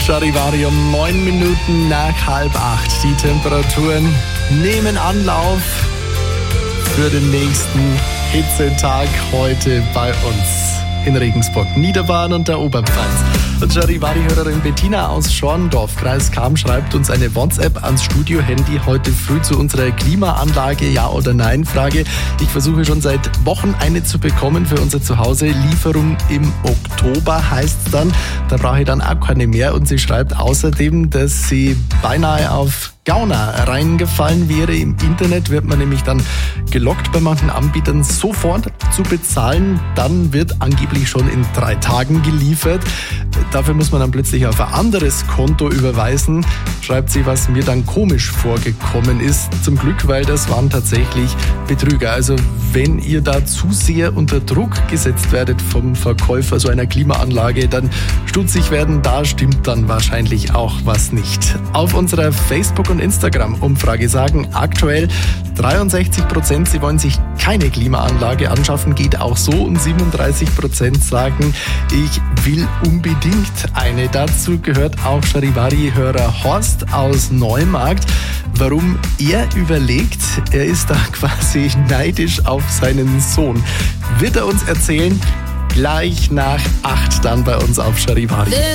Charivari um 9 Minuten nach 7:30. Die Temperaturen nehmen Anlauf für den nächsten Hitzetag heute bei uns in Regensburg, Niederbayern und der Oberpfalz. Und Charivari-Hörerin Bettina aus Schorndorf, Kreis Cham, schreibt uns eine WhatsApp ans Studio-Handy heute früh zu unserer Klimaanlage Ja- oder Nein-Frage. Ich versuche schon seit Wochen eine zu bekommen für unser Zuhause. Lieferung im Oktober heißt es dann. Da brauche ich dann auch keine mehr. Und sie schreibt außerdem, dass sie beinahe auf Gauner reingefallen wäre. Im Internet wird man nämlich dann gelockt bei manchen Anbietern sofort zu bezahlen. Dann wird angeblich schon in 3 Tagen geliefert. Dafür muss man dann plötzlich auf ein anderes Konto überweisen, schreibt sie, was mir dann komisch vorgekommen ist. Zum Glück, weil das waren tatsächlich Betrüger. Also wenn ihr da zu sehr unter Druck gesetzt werdet vom Verkäufer so einer Klimaanlage, dann stutzig werden, da stimmt dann wahrscheinlich auch was nicht. Auf unserer Facebook- und Instagram-Umfrage sagen aktuell 63%, sie wollen sich keine Klimaanlage anschaffen, geht auch so, und 37% sagen, ich will unbedingt eine. Dazu gehört auch Charivari-Hörer Horst aus Neumarkt. Warum er überlegt, er ist da quasi neidisch auf seinen Sohn. Wird er uns erzählen, gleich nach 8 dann bei uns auf Charivari.